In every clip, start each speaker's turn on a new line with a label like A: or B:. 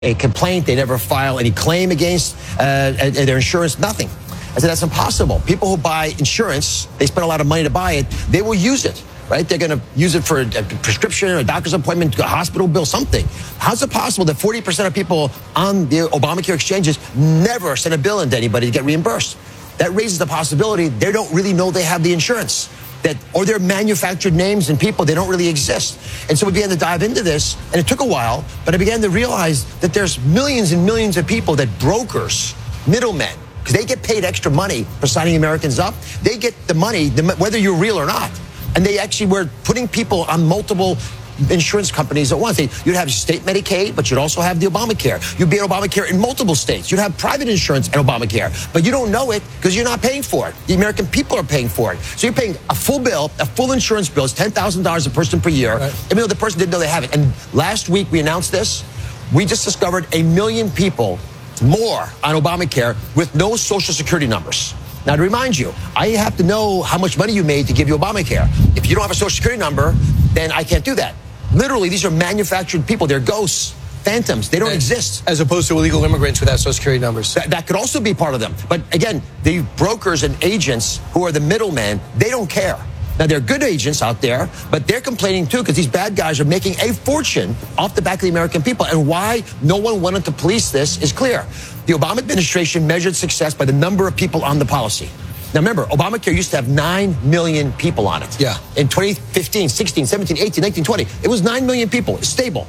A: a complaint. They never file any claim against their insurance, nothing. I said, that's impossible. People who buy insurance, they spend a lot of money to buy it, they will use it, right? They're going to use it for a prescription, a doctor's appointment, a hospital bill, something. How's it possible that 40% of people on the Obamacare exchanges never send a bill into anybody to get reimbursed? That raises the possibility they don't really know they have the insurance. Or they're manufactured names and people, they don't really exist. And so we began to dive into this, and it took a while, but I began to realize that there's millions and millions of people that brokers, middlemen, because they get paid extra money for signing Americans up. They get the money, whether you're real or not. And they actually were putting people on multiple insurance companies at once. You'd have state Medicaid, but you'd also have the Obamacare. You'd be on Obamacare in multiple states. You'd have private insurance and Obamacare, but you don't know it because you're not paying for it. The American people are paying for it. So you're paying a full bill, a full insurance bill. It's $10,000 a person per year, right, even though the person didn't know they have it. And last week we announced this. We just discovered 1 million people more on Obamacare with no Social Security numbers. Now, to remind you, I have to know how much money you made to give you Obamacare. If you don't have a Social Security number, then I can't do that. Literally, these are manufactured people. They're ghosts, phantoms. They don't exist.
B: As opposed to illegal immigrants without Social Security numbers.
A: That could also be part of them. But again, the brokers and agents who are the middlemen, they don't care. Now, there are good agents out there, but they're complaining too because these bad guys are making a fortune off the back of the American people. And why no one wanted to police this is clear. The Obama administration measured success by the number of people on the policy. Now, remember, Obamacare used to have 9 million people on it.
B: Yeah.
A: In 2015, 16, 17, 18, 19, 20, it was 9 million people. It's stable.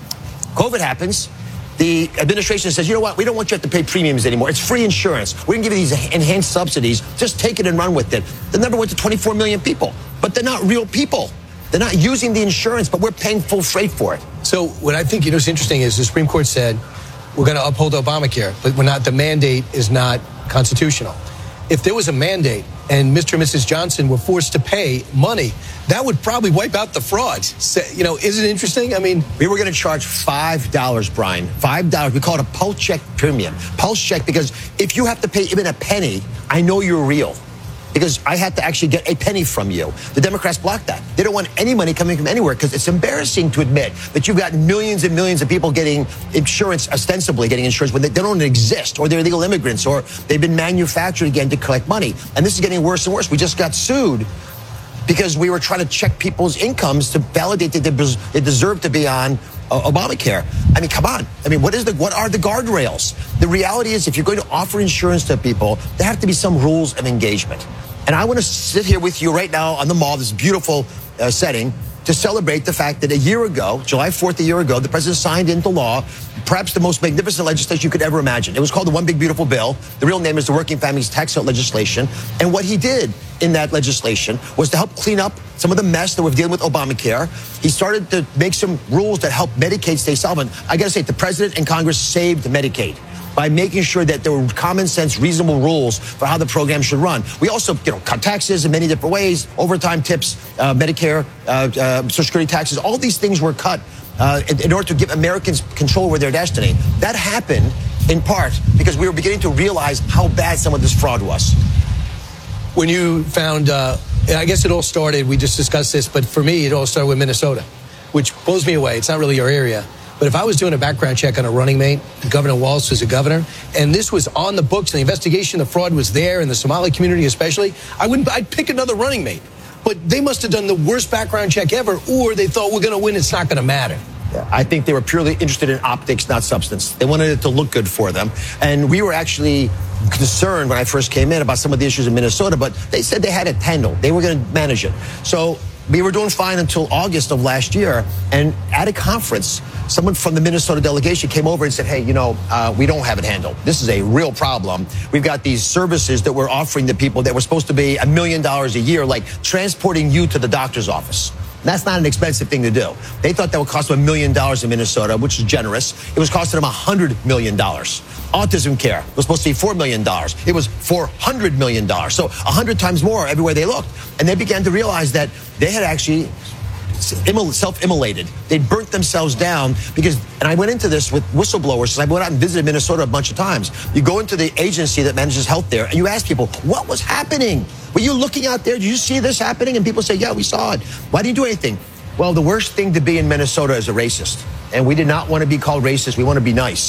A: COVID happens. The administration says, you know what? We don't want you to have to pay premiums anymore. It's free insurance. We can give you these enhanced subsidies. Just take it and run with it. The number went to 24 million people, but they're not real people. They're not using the insurance, but we're paying full freight for it.
B: So what I think is interesting is the Supreme Court said we're going to uphold Obamacare, but the mandate is not constitutional. If there was a mandate and Mr. and Mrs. Johnson were forced to pay money, that would probably wipe out the fraud. Isn't it interesting? I mean,
A: we were going to charge $5, Brian. $5. We call it a pulse check premium. Pulse check, because if you have to pay even a penny, I know you're real. Because I had to actually get a penny from you. The Democrats blocked that. They don't want any money coming from anywhere because it's embarrassing to admit that you've got millions and millions of people getting insurance, ostensibly getting insurance, when they don't exist, or they're illegal immigrants, or they've been manufactured again to collect money. And this is getting worse and worse. We just got sued because we were trying to check people's incomes to validate that they deserve to be on Obamacare. I mean, come on. I mean, what are the guardrails? The reality is, if you're going to offer insurance to people, there have to be some rules of engagement. And I want to sit here with you right now on the mall, this beautiful setting, to celebrate the fact that a year ago, July 4th, a year ago, the president signed into law perhaps the most magnificent legislation you could ever imagine. It was called the One Big Beautiful Bill. The real name is the Working Families Tax Cut legislation. And what he did in that legislation was to help clean up some of the mess that we're dealing with Obamacare. He started to make some rules that help Medicaid stay solvent. I got to say, the president and Congress saved Medicaid by making sure that there were common sense, reasonable rules for how the program should run. We also, cut taxes in many different ways, overtime tips, Medicare, Social Security taxes. All these things were cut in order to give Americans control over their destiny. That happened in part because we were beginning to realize how bad some of this fraud was.
B: When you found, I guess it all started, we just discussed this, but for me, it all started with Minnesota, which blows me away. It's not really your area. But if I was doing a background check on a running mate, Governor Walz was a governor, and this was on the books, and the investigation, the fraud was there, in the Somali community especially, I'd pick another running mate. But they must have done the worst background check ever, or they thought we're going to win, it's not going to matter.
A: Yeah, I think they were purely interested in optics, not substance. They wanted it to look good for them. And we were actually concerned when I first came in about some of the issues in Minnesota, but they said they had it handled. They were going to manage it. So we were doing fine until August of last year. And at a conference, someone from the Minnesota delegation came over and said, hey, we don't have it handled. This is a real problem. We've got these services that we're offering to people that were supposed to be $1 million a year, like transporting you to the doctor's office. That's not an expensive thing to do. They thought that would cost them $1 million in Minnesota, which is generous. It was costing them $100 million. Autism care was supposed to be $4 million. It was $400 million. So 100 times more everywhere they looked. And they began to realize that they had actually self-immolated. They burnt themselves down because, and I went into this with whistleblowers, I went out and visited Minnesota a bunch of times. You go into the agency that manages health there and you ask people, what was happening? Were you looking out there? Did you see this happening? And people say, yeah, we saw it. Why didn't you do anything? Well, the worst thing to be in Minnesota is a racist. And we did not want to be called racist. We want to be nice.